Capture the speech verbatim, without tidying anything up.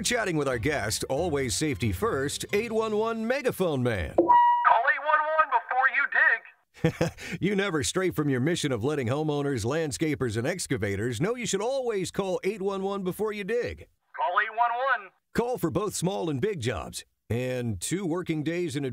chatting with our guest, always safety first, eight one one Megaphone Man. Call eight one one before you dig. You never stray from your mission of letting homeowners, landscapers, and excavators know you should always call eight one one before you dig. Call eight one one. Call for both small and big jobs, and two working days in advance.